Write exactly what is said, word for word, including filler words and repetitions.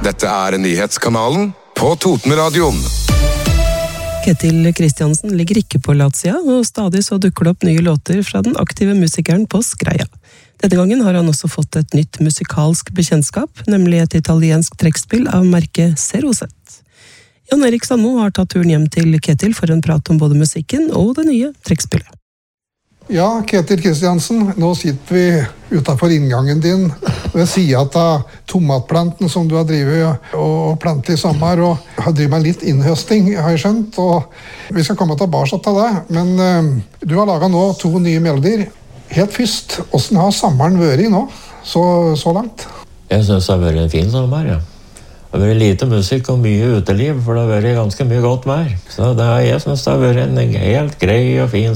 Dette er nyhetskanalen på Totenradioen. Ketil Kristiansen ligger ikke på latsida, og stadig så dukker det opp nye låter fra den aktive musikeren på Skreia. Denne gangen har han også fått et nytt musikalsk bekjentskap, nemlig et italiensk trekkspill av merket Zerosett. Jan Erik Sandmo har tatt turen hjem til Ketil for en prat om både musikken og det nye trekkspillet. Ja, Ketil Kristiansen, nå sitter vi utenfor inngangen din ved siden av tomatplanten som du har drivet og plantet i sommer, og har drivet med litt innhøsting, har jeg skjønt, og vi skal komme tilbake til det, men uh, du har laget nå to nye melodier. Helt først, hvordan har sommeren vært nå, så, så langt? Jeg synes det har vært en fin sommer, ja. Det har vært lite musikk og mye uteliv, for det har vært ganske mye godt vær. Så det, jeg synes det har vært en helt grei og fin